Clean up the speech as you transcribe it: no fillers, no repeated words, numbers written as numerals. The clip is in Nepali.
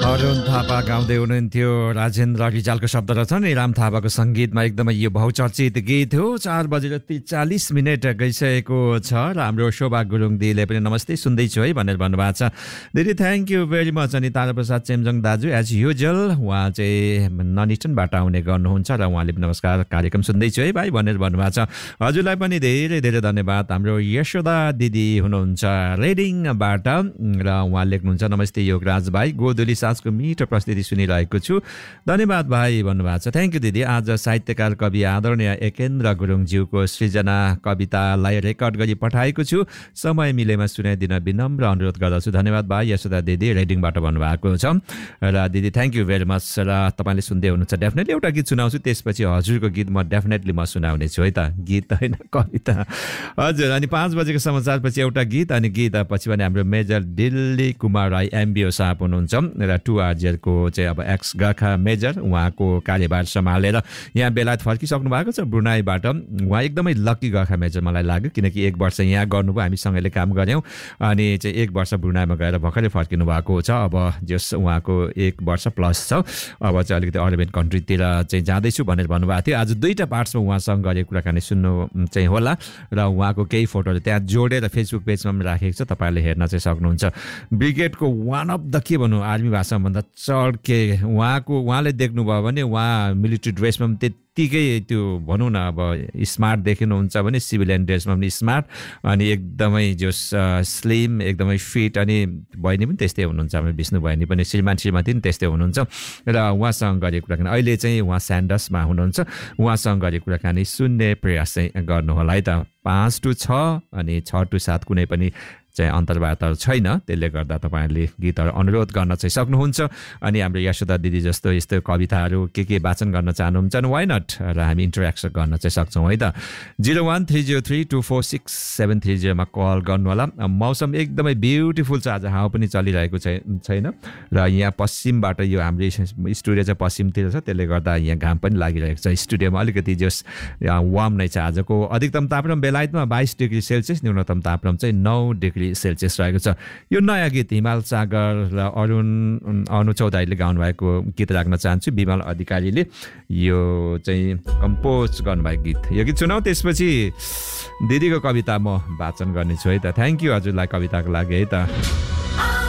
अरुण थापा गाउँदै हुनुहुन्थ्यो राजेन्द्र रिजालको शब्द रचना राम थापाको सङ्गीतमा एकदमै यो बहुचर्चित गीत हो 4:40 गइसकेको छ र हाम्रो शोभा गुरुङ दिदीले पनि नमस्ते सुन्दैछु है भनेर भन्नुभएको छ दिदी थ्याङ्क यू भेरी मच अनि ताराप्रसाद चेम्जोङ दाजु एज युजुअल उहाँ चाहिँ ननिस्टनबाट आउने गर्नुहुन्छ र उहाँले पनि नमस्कार कार्यक्रम सुन्दैछु है भाइ भनेर भन्नुभएको छ हजुरलाई पनि धेरै धेरै धन्यवाद हाम्रो यशोदा दिदी हुनुहुन्छ रेडिङबाट र उहाँ लेख्नुहुन्छ नमस्ते योगराज भाइ गोदुली को मिठो प्रस्तुति सुनिरहेको छु धन्यवाद भाइ भन्नुभएको छ थ्याङ्क यू दिदी आज साहित्यकार कवि आदरणीय एकेन्द्र गुरुङज्यूको सृजना कवितालाई रेकर्ड गरी पठाएको छु समय मिलेमा सुनाइदिन विनम्र अनुरोध गर्दछु धन्यवाद भाइ यशोदा दिदी रेडिङबाट भन्नुभएको छ र दिदी थ्याङ्क यू भेरी मच र तपाईँले सुन्दै हुनुहुन्छ डेफिनेटली एउटा गीत सुनाउँछु त्यसपछि हजुरको गीत म डेफिनेटली म सुनाउने छु है त गीत होइन कविता हजुर अनि 5 बजेको समाचारपछि एउटा गीत अनि गीत पछि भने हाम्रो मेजर दिल्ली कुमार राई एमबिओ साहब हुनुहुन्छ र 2RJ को चाहिँ अब एक्स गाखा मेजर उहाँको कार्यभार सम्हालेर यहाँ बेलायत फर्किसक्नु भएको छ ब्रुनाईबाट उहाँ एकदमै लकी गाखा मेजर मलाई लाग्यो किनकि 1 वर्ष यहाँ गर्नुभयो हामी सँगैले काम गऱ्यौँ अनि चाहिँ 1 वर्ष ब्रुनाईमा गएर भर्खरै फर्किनु भएको छ अब जस उहाँको 1 वर्ष प्लस छ अब चाहिँ अलिकति अरेबियन कन्ट्रीतिर चाहिँ जाँदैछु भनेर भन्नुभएको थियो आज दुईटा पार्ट्समा उहाँसँग गरेको कुराकानी सुन्नु चाहिँ होला र उहाँको केही फोटोहरू त्यहाँ जोडेर फेसबुक पेजमा पनि राखेको छ तपाईँहरूले हेर्न चाहिँ सक्नुहुन्छ ब्रिगेडको वान अफ द के भन्नु आर्मी भाषाभन्दा चड्के उहाँले देख्नुभयो भने उहाँ मिलिट्री ड्रेसमा पनि त्यत्तिकै त्यो भनौँ न अब स्मार्ट देखिनुहुन्छ भने सिभिलियन ड्रेसमा पनि स्मार्ट अनि एकदमै जो स्लिम एकदमै फिट अनि बहिनी पनि त्यस्तै हुनुहुन्छ हाम्रो विष्णु बहिनी पनि श्रीमती पनि त्यस्तै हुनुहुन्छ र उहाँसँग गरेको कुराकानी अहिले चाहिँ उहाँ स्यान्डसमा हुनुहुन्छ उहाँसँग गरेको कुराकानी सुन्ने प्रयास चाहिँ गर्नुहोला है त 5 to 6 अनि 6 to 7 कुनै पनि चाहिँ अन्तर्वार्ता छैन त्यसले गर्दा तपाईहरुले गीतहरु अनुरोध गर्न चाहिँ सक्नुहुन्छ अनि हाम्रो यशोदा दिदी जस्तो यस्तो कविताहरु के वाचन गर्न चाहनुहुन्छ नि व्हाई नट र हामी इन्टरेक्सन गर्न चाहिँ सक्छौं है त 0130324673 मा कल गर्नु होला मौसम एकदमै ब्युटिफुल छ आज हावा पनि चलिरहेको छैन र यहाँ पश्चिमबाट यो हाम्रो स्टुडियो चाहिँ पश्चिमतिर छ त्यसले गर्दा यहाँ घाम पनि लागिरहेको छ स्टुडियोमा अलिकति जस वार्म नै छ आजको अधिकतम तापक्रम बेलायतमा 22 डिग्री सेल्सियस न्यूनतम तापक्रम चाहिँ 9 डिग्री सेल्सियस रहेको छ यो नयाँ गीत हिमाल सागर र अनु चौधरीले गाउनु भएको गीत राख्न चाहन्छु विमल अधिकारीले यो चाहिँ कम्पोज गर्नुभएको गीत यो गीत सुनाऊ त्यसपछि दिदीको कविता म वाचन गर्नेछु है त थ्यांक यू हजुरलाई कविताको लागि है त